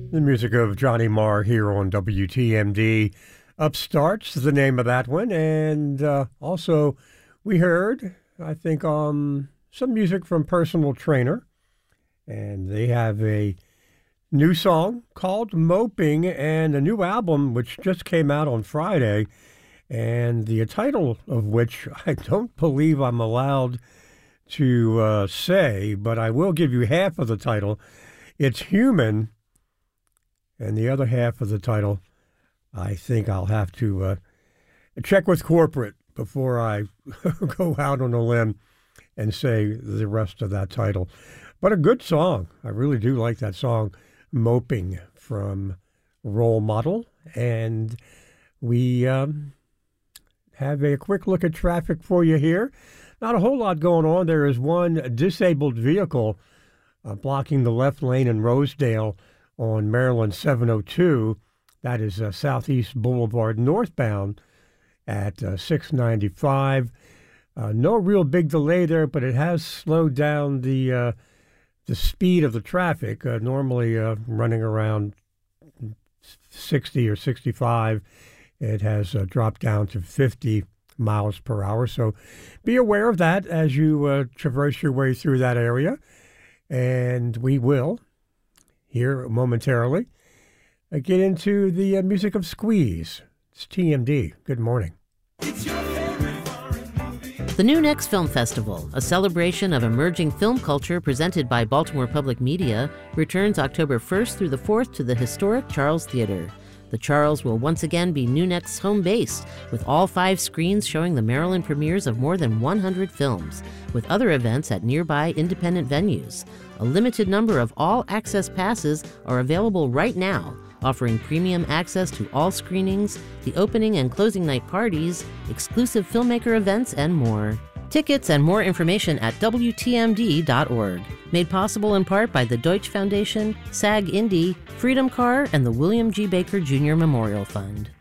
The music of Johnny Marr here on WTMD. Upstart's the name of that one. And also we heard, I think, some music from Personal Trainer. And they have a new song called Moping and a new album which just came out on Friday. And the title of which I don't believe I'm allowed to say, but I will give you half of the title. It's Human. And the other half of the title, I think I'll have to check with corporate before I go out on a limb and say the rest of that title. But a good song. I really do like that song, Moping, from Role Model. And we have a quick look at traffic for you here. Not a whole lot going on. There is one disabled vehicle blocking the left lane in Rosedale on Maryland 702. That is Southeast Boulevard northbound at 695. No real big delay there, but it has slowed down the speed of the traffic. Normally running around 60 or 65. It has dropped down to 50 miles per hour. So be aware of that as you traverse your way through that area. And we will, here momentarily, get into the music of Squeeze. It's TMD. Good morning. The New Next Film Festival, a celebration of emerging film culture presented by Baltimore Public Media, returns October 1st through the 4th to the historic Charles Theater. The Charles will once again be New Next's home base, with all 5 screens showing the Maryland premieres of more than 100 films, with other events at nearby independent venues. A limited number of all-access passes are available right now, offering premium access to all screenings, the opening and closing night parties, exclusive filmmaker events, and more. Tickets and more information at WTMD.org. Made possible in part by the Deutsch Foundation, SAG Indy, Freedom Car, and the William G. Baker Jr. Memorial Fund.